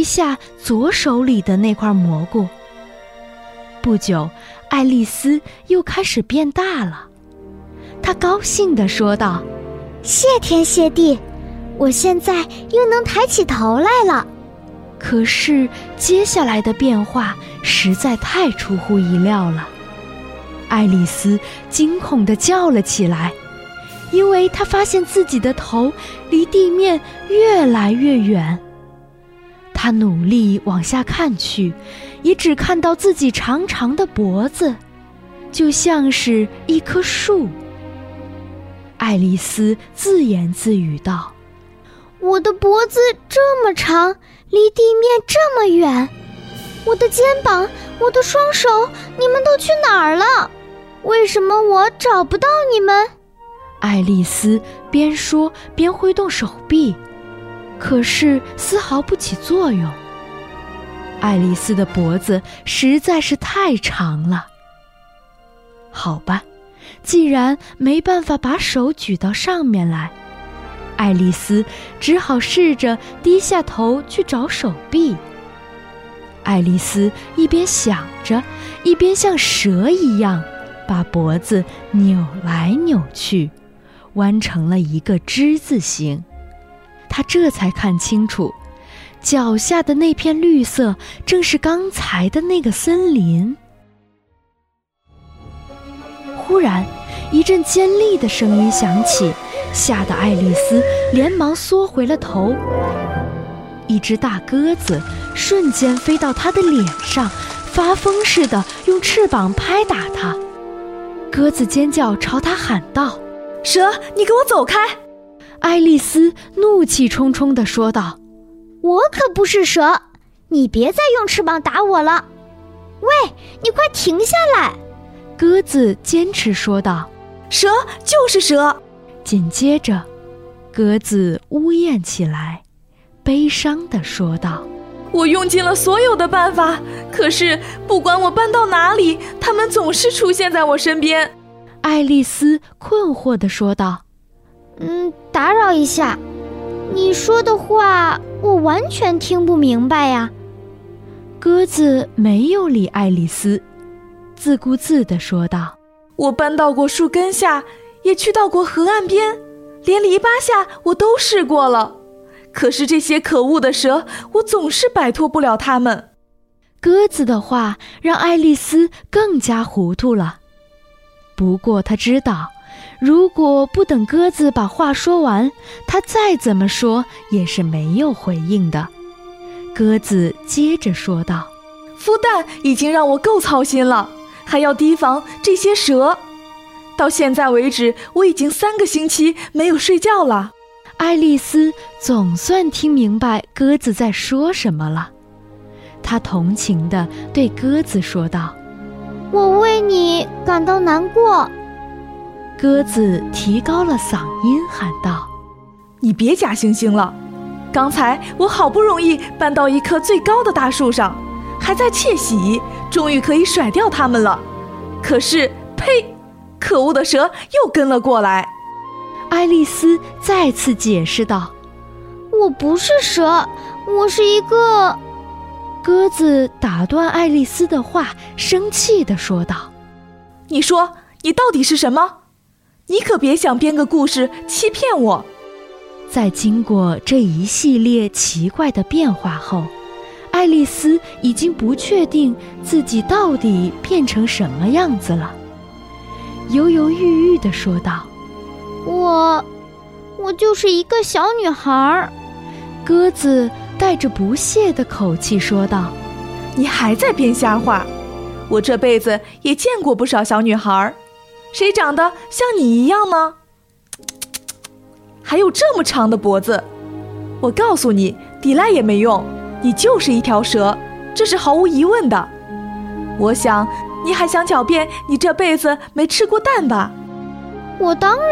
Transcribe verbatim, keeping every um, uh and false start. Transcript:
下左手里的那块蘑菇。不久，爱丽丝又开始变大了。她高兴地说道： 谢天谢地，我现在又能抬起头来了。 可是接下来的变化实在太出乎意料了。爱丽丝惊恐地叫了起来，因为她发现自己的头离地面越来越远。她努力往下看去，也只看到自己长长的脖子，就像是一棵树。爱丽丝自言自语道： 我的脖子这么长，离地面这么远，我的肩膀，我的双手，你们都去哪儿了？为什么我找不到你们？ 爱丽丝边说边挥动手臂，可是丝毫不起作用。爱丽丝的脖子实在是太长了。好吧，既然没办法把手举到上面来，爱丽丝只好试着低下头去找手臂。爱丽丝一边想着，一边像蛇一样把脖子扭来扭去，弯成了一个之字形。她这才看清楚，脚下的那片绿色正是刚才的那个森林。忽然，一阵尖利的声音响起，吓得爱丽丝连忙缩回了头。一只大鸽子瞬间飞到她的脸上，发疯似的用翅膀拍打她。鸽子尖叫朝她喊道： 蛇，你给我走开！ 爱丽丝怒气冲冲地说道： 我可不是蛇，你别再用翅膀打我了。喂，你快停下来！ 鸽子坚持说道： 蛇就是蛇。 紧接着，鸽子呜咽起来，悲伤地说道： 我用尽了所有的办法，可是不管我搬到哪里，它们总是出现在我身边。 爱丽丝困惑地说道： 嗯，打扰一下，你说的话我完全听不明白呀。 鸽子没有理爱丽丝，自顾自地说道： 我搬到过树根下，也去到过河岸边，连篱笆下我都试过了，可是这些可恶的蛇，我总是摆脱不了它们。 鸽子的话让爱丽丝更加糊涂了。不过她知道，如果不等鸽子把话说完，她再怎么说也是没有回应的。鸽子接着说道： 孵蛋已经让我够操心了，还要提防这些蛇。到现在为止，我已经三个星期没有睡觉了。 爱丽丝总算听明白鸽子在说什么了。她同情地对鸽子说道： 我为你感到难过。 鸽子提高了嗓音喊道： 你别假惺惺了，刚才我好不容易搬到一棵最高的大树上，还在窃喜，终于可以甩掉它们了。可是，呸！可恶的蛇又跟了过来。 爱丽丝再次解释道： 我不是蛇，我是一个…… 鸽子打断爱丽丝的话，生气地说道： 你说，你到底是什么？你可别想编个故事欺骗我。 在经过这一系列奇怪的变化后，爱丽丝已经不确定自己到底变成什么样子了，犹犹豫豫地说道： 我我就是一个小女孩。 鸽子带着不屑的口气说道： 你还在编瞎话，我这辈子也见过不少小女孩，谁长得像你一样呢？还有这么长的脖子，我告诉你，抵赖也没用，你就是一条蛇，这是毫无疑问的。我想你还想狡辩你这辈子没吃过蛋吧？ 我当然